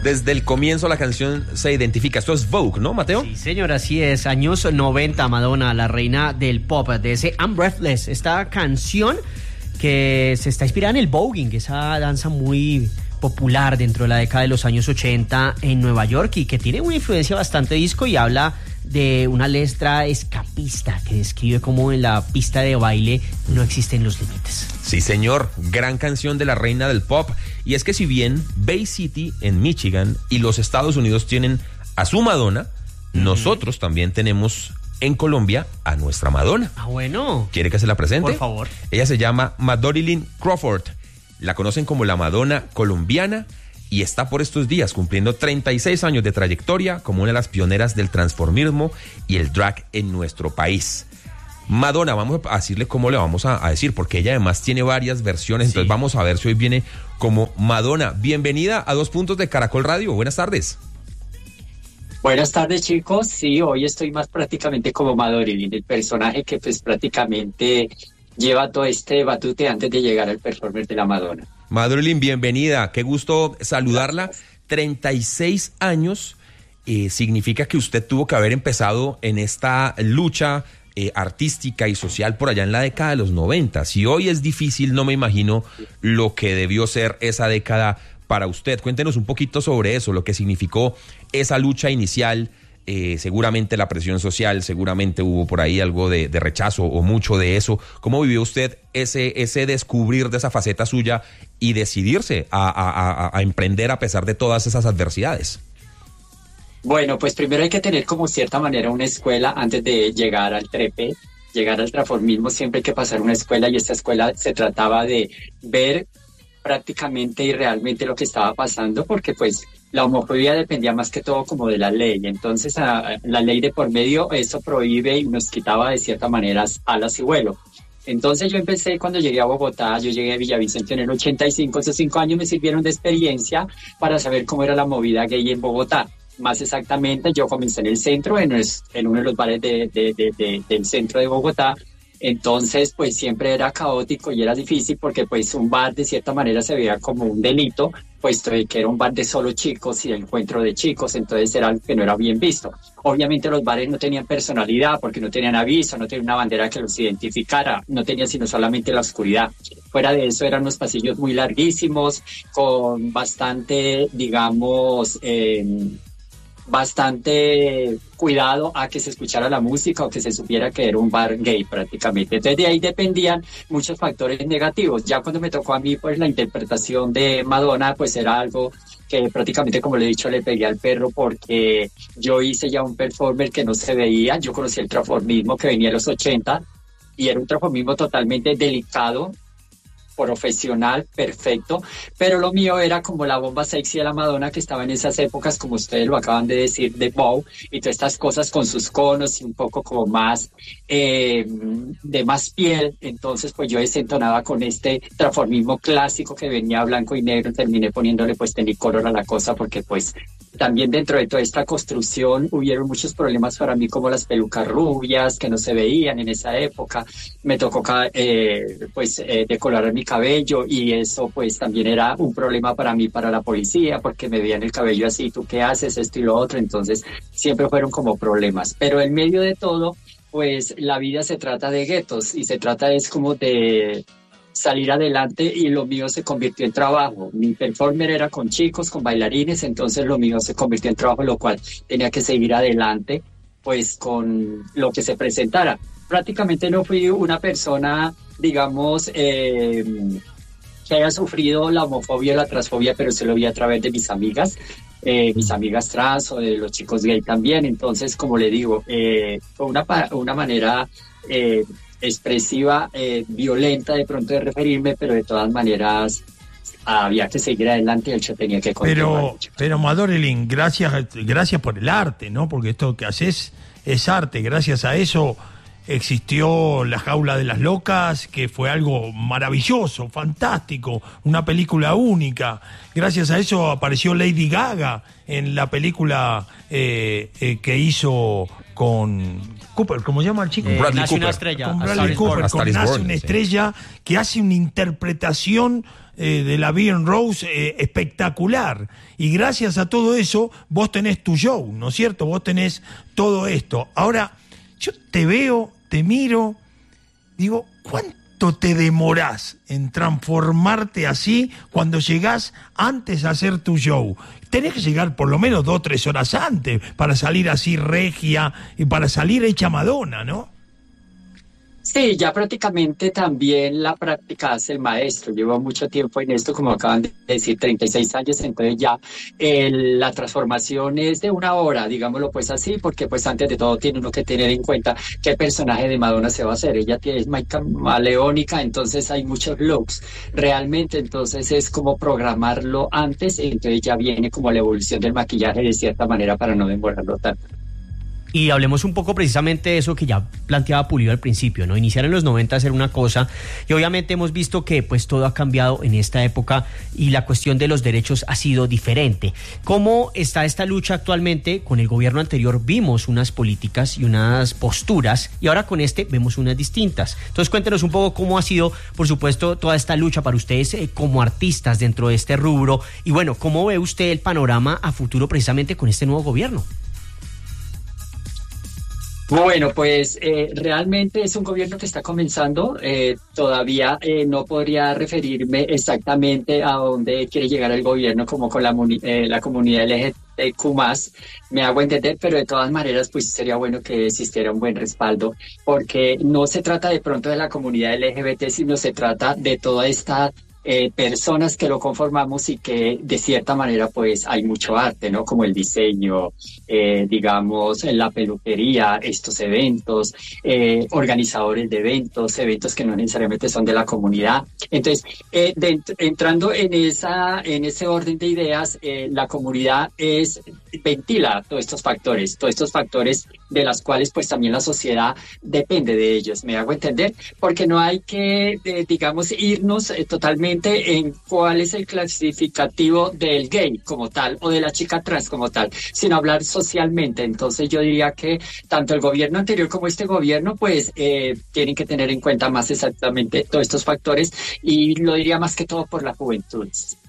Desde el comienzo la canción se identifica. Esto es Vogue, ¿no, Mateo? Sí, señor, así es. Años 90, Madonna, la reina del pop, de ese I'm Breathless. Esta canción que se está inspirada en el voguing, esa danza muy popular dentro de la década de los años 80 en Nueva York y que tiene una influencia bastante disco y habla de una letra escapista que describe cómo en la pista de baile no existen los límites. Sí, señor, gran canción de la reina del pop. Y es que si bien Bay City en Michigan y los Estados Unidos tienen a su Madonna, nosotros también tenemos en Colombia a nuestra Madonna. Ah, bueno. ¿Quiere que se la presente? Por favor. Ella se llama Madorilyn Crawford. La conocen como la Madonna colombiana y está por estos días cumpliendo 36 años de trayectoria como una de las pioneras del transformismo y el drag en nuestro país. Madonna, vamos a decirle cómo le vamos a decir, porque ella además tiene varias versiones, entonces vamos a ver si hoy viene como Madonna. Bienvenida a 2 Puntos de Caracol Radio, buenas tardes. Buenas tardes, chicos. Sí, hoy estoy más prácticamente como Madorilyn, el personaje que pues prácticamente lleva todo este batute antes de llegar al performer de la Madonna. Madorilyn, bienvenida, qué gusto saludarla. Gracias. 36 años significa que usted tuvo que haber empezado en esta lucha artística y social por allá en la década de los 90. Si hoy es difícil, no me imagino lo que debió ser esa década para usted. Cuéntenos un poquito sobre eso, lo que significó esa lucha inicial. Seguramente la presión social, seguramente hubo por ahí algo de rechazo o mucho de eso. ¿Cómo vivió usted ese descubrir de esa faceta suya y decidirse a emprender a pesar de todas esas adversidades? Bueno, pues primero hay que tener como cierta manera una escuela antes de llegar al trepe, llegar al transformismo. Siempre hay que pasar una escuela y esta escuela se trataba de ver prácticamente y realmente lo que estaba pasando, porque pues la homofobia dependía más que todo como de la ley. Entonces la ley de por medio eso prohíbe y nos quitaba de cierta manera alas y vuelo. Entonces yo empecé cuando llegué a Bogotá, yo llegué a Villavicencio en el 85, esos 5 años me sirvieron de experiencia para saber cómo era la movida gay en Bogotá. Más exactamente, yo comencé en el centro, en uno de los bares del centro de Bogotá. Entonces, pues siempre era caótico y era difícil porque pues un bar de cierta manera se veía como un delito, puesto que era un bar de solo chicos y de encuentro de chicos, entonces era algo que no era bien visto. Obviamente los bares no tenían personalidad porque no tenían aviso, no tenían una bandera que los identificara, no tenían sino solamente la oscuridad. Fuera de eso eran unos pasillos muy larguísimos, con bastante, digamos, bastante cuidado a que se escuchara la música o que se supiera que era un bar gay prácticamente. Entonces de ahí dependían muchos factores negativos. Ya cuando me tocó a mí, pues la interpretación de Madonna, pues era algo que prácticamente, como le he dicho, le pegué al perro porque yo hice ya un performer que no se veía. Yo conocí el transformismo que venía en los 80 y era un transformismo totalmente delicado, profesional, perfecto, pero lo mío era como la bomba sexy de la Madonna que estaba en esas épocas, como ustedes lo acaban de decir, de Vogue y todas estas cosas con sus conos y un poco como más de más piel. Entonces pues yo desentonaba con este transformismo clásico que venía blanco y negro, terminé poniéndole pues Technicolor a la cosa porque pues también dentro de toda esta construcción hubieron muchos problemas para mí, como las pelucas rubias que no se veían en esa época. Me tocó decolorar mi cabello y eso pues también era un problema para mí, para la policía, porque me veían el cabello así, ¿tú qué haces? Esto y lo otro. Entonces siempre fueron como problemas. Pero en medio de todo, pues la vida se trata de guetos y se trata es como de salir adelante y lo mío se convirtió en trabajo. Mi performer era con chicos, con bailarines, entonces lo mío se convirtió en trabajo, lo cual tenía que seguir adelante pues con lo que se presentara. Prácticamente no fui una persona, digamos, que haya sufrido la homofobia o la transfobia, pero se lo vi a través de mis amigas trans o de los chicos gay también. Entonces, como le digo, fue una manera expresiva, violenta de pronto de referirme, pero de todas maneras había que seguir adelante y el show tenía que continuar. Pero Madorilyn, gracias por el arte, ¿no? Porque esto que haces es arte. Gracias a eso existió La Jaula de las Locas, que fue algo maravilloso, fantástico, una película única. Gracias a eso apareció Lady Gaga en la película que hizo con Cooper, ¿cómo se llama el chico? Bradley Nace una Cooper. estrella. Con A Bradley Star is Cooper, Born. A Star con is Nace Born, una sí. estrella que hace una interpretación de la Bien Rose espectacular. Y gracias a todo eso, vos tenés tu show, ¿no es cierto? Vos tenés todo esto. Ahora, yo te veo, te miro, digo, ¿cuánto te demorás en transformarte así cuando llegás antes a hacer tu show? Tenés que llegar por lo menos 2 o 3 horas antes para salir así regia y para salir hecha Madonna, ¿no? Sí, ya prácticamente también la práctica hace el maestro. Llevo mucho tiempo en esto, como acaban de decir, 36 años, entonces ya la transformación es de una hora, digámoslo pues así, porque pues antes de todo tiene uno que tener en cuenta qué personaje de Madonna se va a hacer. Ella es camaleónica, entonces hay muchos looks realmente, entonces es como programarlo antes, entonces ya viene como la evolución del maquillaje de cierta manera para no demorarlo tanto. Y hablemos un poco precisamente de eso que ya planteaba Pulido al principio, ¿no? Iniciar en los 90 a hacer una cosa, y obviamente hemos visto que pues todo ha cambiado en esta época y la cuestión de los derechos ha sido diferente. ¿Cómo está esta lucha actualmente? Con el gobierno anterior vimos unas políticas y unas posturas, y ahora con este vemos unas distintas. Entonces cuéntenos un poco cómo ha sido, por supuesto, toda esta lucha para ustedes como artistas dentro de este rubro, y bueno, ¿cómo ve usted el panorama a futuro precisamente con este nuevo gobierno? Bueno, pues realmente es un gobierno que está comenzando. Todavía no podría referirme exactamente a dónde quiere llegar el gobierno como con la comunidad LGBTQ+, me hago entender, pero de todas maneras pues sería bueno que existiera un buen respaldo, porque no se trata de pronto de la comunidad LGBT, sino se trata de toda esta personas que lo conformamos y que de cierta manera pues hay mucho arte, ¿no? Como el diseño, digamos, la peluquería, estos eventos, organizadores de eventos que no necesariamente son de la comunidad. Entonces, entrando en ese orden de ideas, la comunidad ventila todos estos factores de las cuales pues también la sociedad depende de ellos, me hago entender, porque no hay que, digamos, irnos totalmente en cuál es el clasificativo del gay como tal o de la chica trans como tal, sino hablar socialmente. Entonces yo diría que tanto el gobierno anterior como este gobierno pues tienen que tener en cuenta más exactamente todos estos factores, y lo diría más que todo por la juventud.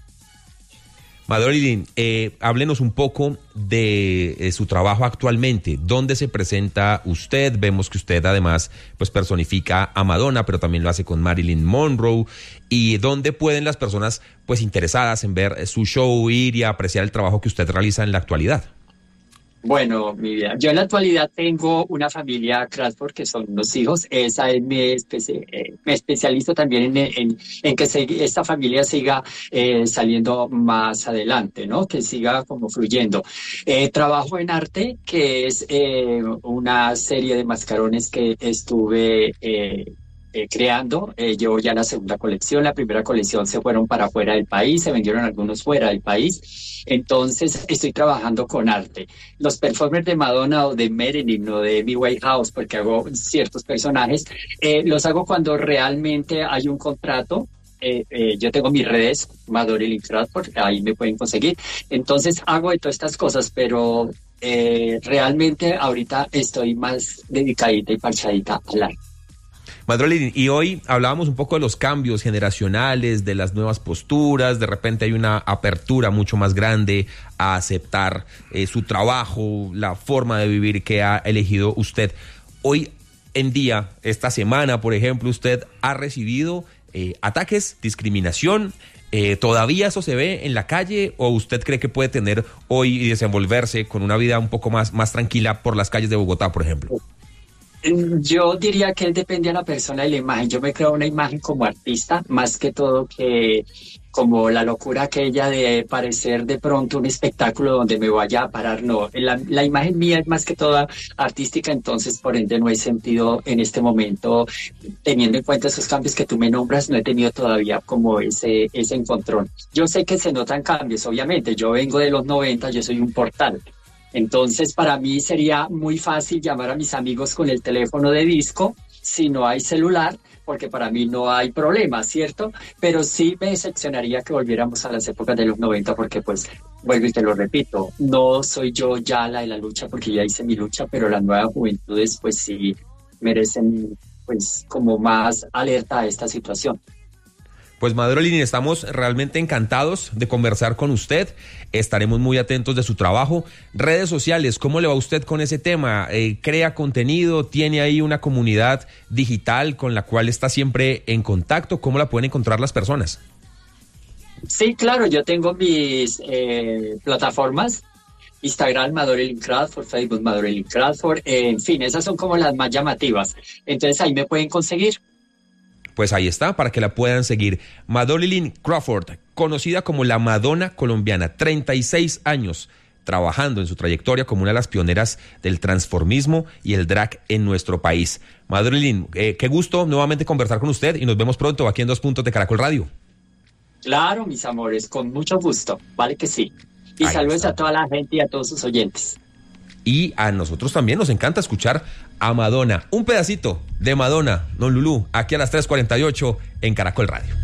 Madolidin, háblenos un poco de su trabajo actualmente. ¿Dónde se presenta usted? Vemos que usted además pues personifica a Madonna, pero también lo hace con Marilyn Monroe. ¿Y dónde pueden las personas pues interesadas en ver su show ir y apreciar el trabajo que usted realiza en la actualidad? Bueno, mi vida, yo en la actualidad tengo una familia Crawford que son 2 hijos. Esa es me especializo también en que esta familia siga saliendo más adelante, ¿no? Que siga como fluyendo. Trabajo en arte, que es una serie de mascarones que estuve creando. Llevo ya la segunda colección. La primera colección se fueron para fuera del país, se vendieron algunos fuera del país. Entonces estoy trabajando con arte. Los performers de Madonna o de Marilyn o de Amy Winehouse, porque hago ciertos personajes, los hago cuando realmente hay un contrato. Yo tengo mis redes, Madolidin Crawford, ahí me pueden conseguir. Entonces hago de todas estas cosas, pero realmente ahorita estoy más dedicadita y parchadita al arte. Madolidin, y hoy hablábamos un poco de los cambios generacionales, de las nuevas posturas. De repente hay una apertura mucho más grande a aceptar su trabajo, la forma de vivir que ha elegido usted. Hoy en día, esta semana, por ejemplo, usted ha recibido ataques, discriminación. ¿Todavía eso se ve en la calle, o usted cree que puede tener hoy y desenvolverse con una vida un poco más tranquila por las calles de Bogotá, por ejemplo? Yo diría que depende de la persona y la imagen. Yo me creo una imagen como artista, más que todo que como la locura aquella de parecer de pronto un espectáculo donde me vaya a parar. No, la imagen mía es más que toda artística, entonces por ende no he sentido en este momento, teniendo en cuenta esos cambios que tú me nombras, no he tenido todavía como ese encontrón. Yo sé que se notan cambios, obviamente. Yo vengo de los 90, yo soy un portal. Entonces, para mí sería muy fácil llamar a mis amigos con el teléfono de disco si no hay celular, porque para mí no hay problema, ¿cierto? Pero sí me decepcionaría que volviéramos a las épocas de los 90, porque pues, vuelvo y te lo repito, no soy yo ya la de la lucha, porque ya hice mi lucha, pero las nuevas juventudes pues sí merecen pues como más alerta a esta situación. Pues Madrolini, estamos realmente encantados de conversar con usted. Estaremos muy atentos de su trabajo. Redes sociales, ¿cómo le va a usted con ese tema? ¿Crea contenido? ¿Tiene ahí una comunidad digital con la cual está siempre en contacto? ¿Cómo la pueden encontrar las personas? Sí, claro, yo tengo mis plataformas. Instagram, Madrolin Crawford, Facebook, Madrolin Crawford. En fin, esas son como las más llamativas. Entonces ahí me pueden conseguir. Pues ahí está, para que la puedan seguir. Madrolin Crawford, conocida como la Madonna colombiana, 36 años trabajando en su trayectoria como una de las pioneras del transformismo y el drag en nuestro país. Madrolin, qué gusto nuevamente conversar con usted y nos vemos pronto aquí en 2 Puntos de Caracol Radio. Claro, mis amores, con mucho gusto, vale que sí. Y Ahí saludos está. a toda la gente y a todos sus oyentes. Y a nosotros también nos encanta escuchar a Madonna. Un pedacito de Madonna, Don Lulú, aquí a las 3:48 en Caracol Radio.